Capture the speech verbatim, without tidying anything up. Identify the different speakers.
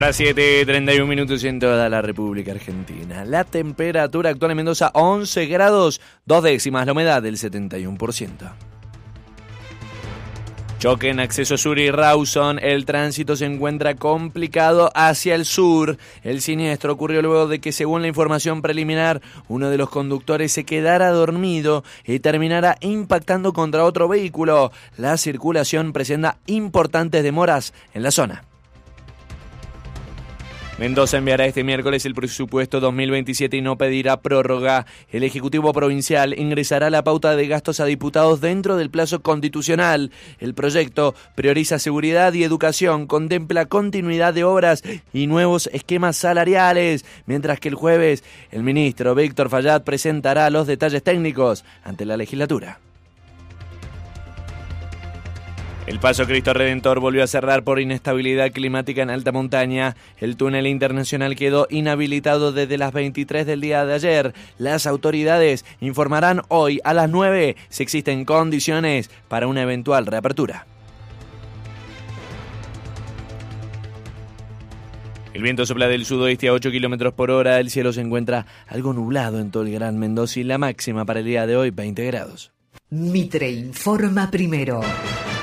Speaker 1: Las siete treinta y un minutos en toda la República Argentina. La temperatura actual en Mendoza, once grados, dos décimas, la humedad del setenta y uno por ciento. Choque en acceso sur y Rawson, el tránsito se encuentra complicado hacia el sur. El siniestro ocurrió luego de que, según la información preliminar, uno de los conductores se quedara dormido y terminara impactando contra otro vehículo. La circulación presenta importantes demoras en la zona. Mendoza enviará este miércoles el presupuesto dos mil veintisiete y no pedirá prórroga. El Ejecutivo Provincial ingresará la pauta de gastos a diputados dentro del plazo constitucional. El proyecto prioriza seguridad y educación, contempla continuidad de obras y nuevos esquemas salariales, mientras que el jueves el ministro Víctor Fayad presentará los detalles técnicos ante la legislatura. El Paso Cristo Redentor volvió a cerrar por inestabilidad climática en alta montaña. El túnel internacional quedó inhabilitado desde las veintitrés del día de ayer. Las autoridades informarán hoy a las nueve si existen condiciones para una eventual reapertura. El viento sopla del sudoeste a ocho kilómetros por hora. El cielo se encuentra algo nublado en todo el Gran Mendoza y la máxima para el día de hoy, veinte grados.
Speaker 2: Mitre informa primero.